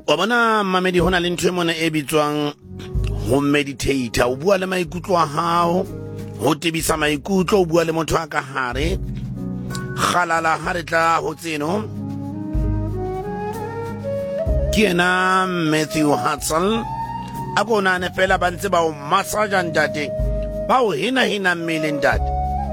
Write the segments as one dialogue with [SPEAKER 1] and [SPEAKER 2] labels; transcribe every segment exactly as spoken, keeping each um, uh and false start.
[SPEAKER 1] wa bona mamedi hona le ntwe mona e bitswang ho meditate o bua le maikutlo a hao ho tebisa maikutlo o bua le motho a ka hare khalala ha re tla ho tseno ke ena Matthew Hudson a kona ne fela ba ntse ba o massage ntate ba o hina hina mmele ntate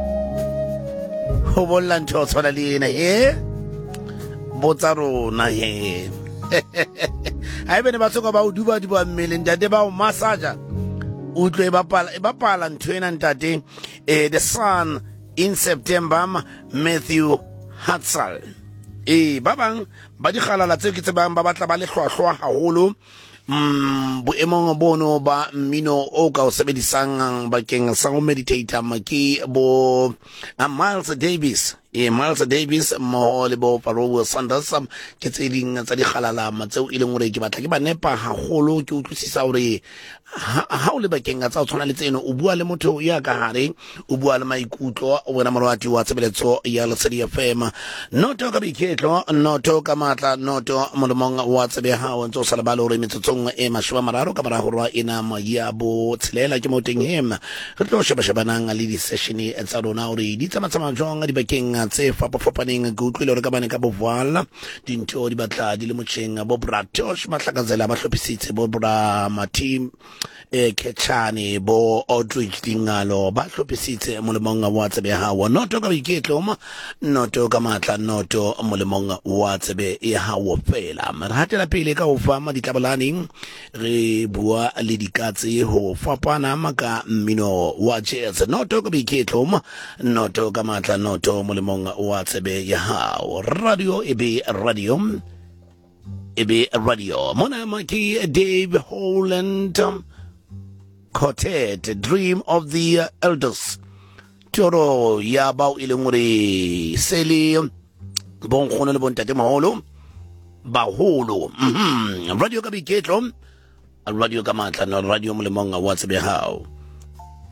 [SPEAKER 1] ho bolla ntho tshola le ena he botsa rona he ha ebe ne ba tsoka ba o duba di ba mmele ntate ba o massage utlwe ba pala e ba pala ntwena ntate eh the sun in September Matthew Hudson eh ba bang ba di khalala tse ke tsebang ba batla ba le hlwahlwa haholo mm boemong bono ba mmino o ka o sebedisang bakeng sa go meditator maki bo Miles Davis e Miles Davis mo le bo Pharoah Sanders ke tse ding tsa di khalala matseo ile ngore ke batla ke ba nepa haholo ke utlwisisa hore ha o le bakeng tsa o tshwana le tseno o bua le motho ya ka hare o bua le maikutlo o bona morwati wa tsebeletso ya Lesedi F M no to ka biketlo no to ka matla no to molomong wa tsebe ha o ntse o sala ba le hore metsotsong e mashwa mararo ka bara horwa ena ma ya bo tshelela ke moteng hem re tlo sheba shebanang le di session tsa rona hore di tsamatsama jong di bakeng tse fapafapaneng go utlwile hore ka bane ka bo voila dintho di batla di le motšheng bo Bratosh matlakazela ba hlophisitse bo bra matim e Ketchane bo Audrey Dingalo ba hlophisitse molemong wa tsebe ha wa noto ka biketlo ma noto ka matla noto molemong wa tsebe e ha wo fela mara hatela pele ka o fa ma ditlabalaneng re bua le dikatse ho fapana maka mmino wa jazz noto ka biketlo ma noto ka matla noto molemong wa tsebe ya ha radio ebe radio ebe radio mona maki Dave Holland Quartet, Dream of the Elders. Toro ya bao ile ngore seli bon khona le bon tate maholo baholo mhm radio ka biketlo radio ka matla no radio molemong wa tsebe hao